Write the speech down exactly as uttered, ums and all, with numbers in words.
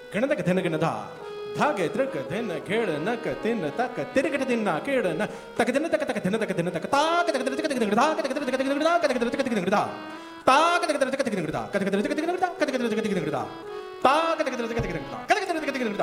गणतक धन गण धा धागे त्रिक धिन घेड़ नक तिन तक तिरकट दिन ना केड़ न तक दिन तक तक धन तक दिन तक ताक तक तक तक दिन धा तक तक तक दिन धा तक तक तक दिन धा ताक तक तक तक दिन धा तक तक तक दिन धा तक तक तक दिन धा ताक तक तक तक दिन धा तक तक तक दिन धा